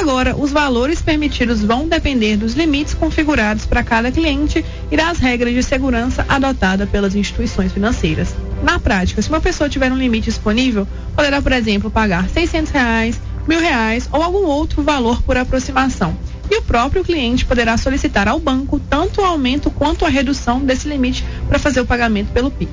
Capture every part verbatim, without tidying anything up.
Agora, os valores permitidos vão depender dos limites configurados para cada cliente e das regras de segurança adotadas pelas instituições financeiras. Na prática, se uma pessoa tiver um limite disponível, poderá, por exemplo, pagar seiscentos reais, mil reais ou algum outro valor por aproximação. E o próprio cliente poderá solicitar ao banco tanto o aumento quanto a redução desse limite para fazer o pagamento pelo Pix.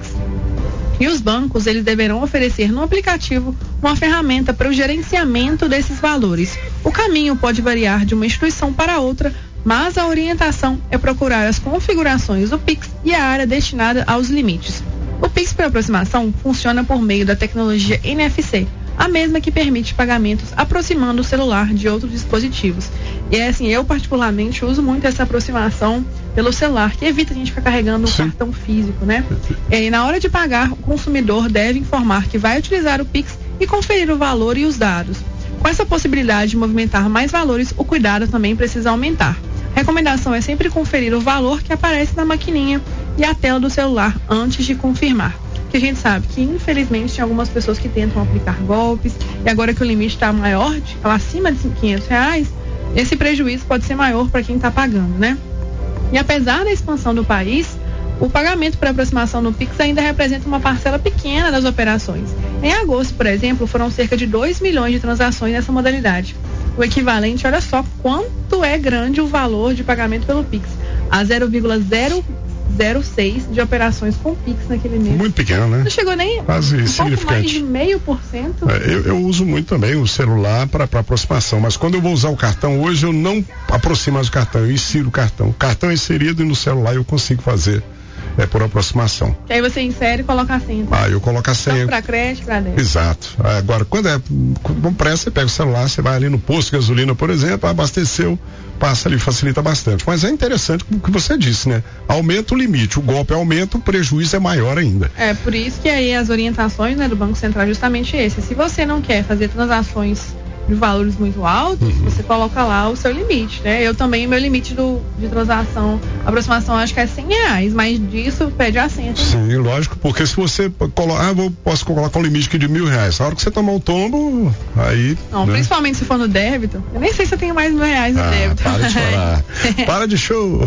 E os bancos, eles deverão oferecer no aplicativo uma ferramenta para o gerenciamento desses valores. O caminho pode variar de uma instituição para outra, mas a orientação é procurar as configurações do Pix e a área destinada aos limites. O Pix por aproximação funciona por meio da tecnologia N F C, a mesma que permite pagamentos aproximando o celular de outros dispositivos. E é assim, eu particularmente uso muito essa aproximação pelo celular, que evita a gente ficar carregando um cartão físico, né? E na hora de pagar, o consumidor deve informar que vai utilizar o Pix e conferir o valor e os dados. Com essa possibilidade de movimentar mais valores, o cuidado também precisa aumentar. A recomendação é sempre conferir o valor que aparece na maquininha e a tela do celular antes de confirmar. Porque a gente sabe que, infelizmente, tem algumas pessoas que tentam aplicar golpes, e agora que o limite está maior, acima de quinhentos reais, esse prejuízo pode ser maior para quem está pagando, né? E apesar da expansão do país, o pagamento por aproximação no Pix ainda representa uma parcela pequena das operações. Em agosto, por exemplo, foram cerca de dois milhões de transações nessa modalidade. O equivalente, olha só quanto é grande o valor de pagamento pelo Pix, a zero vírgula zero zero seis de operações com Pix naquele mês. Muito pequeno, né? Não chegou nem quase um significante. Pouco mais de meio por cento. É, eu, eu uso muito também o celular para aproximação, mas quando eu vou usar o cartão hoje, eu não aproximo mais o cartão, eu insiro o cartão. O cartão é inserido e no celular eu consigo fazer é, por aproximação. Que aí você insere e coloca a senha. Ah, eu coloco a senha. Tanto para crédito, para débito. Exato. Agora, quando é com pressa, você pega o celular, você vai ali no posto de gasolina, por exemplo, abasteceu, passa ali, facilita bastante. Mas é interessante o que você disse, né? Aumenta o limite, o golpe aumenta, o prejuízo é maior ainda. É, por isso que aí as orientações, né, do Banco Central é justamente esse. Se você não quer fazer transações de valores muito altos, uhum. você coloca lá o seu limite, né? Eu também, meu limite do, de transação, aproximação, acho que é cem reais, mas disso pede a senha. Sim, lógico, porque se você colocar, ah, vou, posso colocar um limite aqui de mil reais, a hora que você tomar o tombo, aí... Não, né? Principalmente se for no débito, eu nem sei se eu tenho mais mil reais no ah, débito. para de chorar, para de show.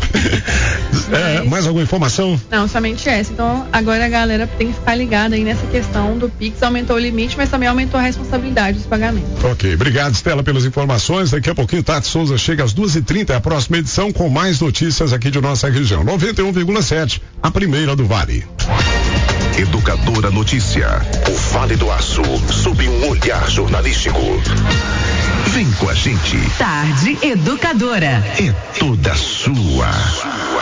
É, mais alguma informação? Não, somente essa. Então, agora a galera tem que ficar ligada aí nessa questão do Pix, aumentou o limite, mas também aumentou a responsabilidade dos pagamentos. Ok, obrigado, Estela, pelas informações. Daqui a pouquinho, Tati Souza chega às duas e trinta, é a próxima edição com mais notícias aqui de nossa região. noventa e um vírgula sete, a primeira do Vale. Educadora Notícia. O Vale do Aço, sob um olhar jornalístico. Vem com a gente. Tarde Educadora. É toda sua.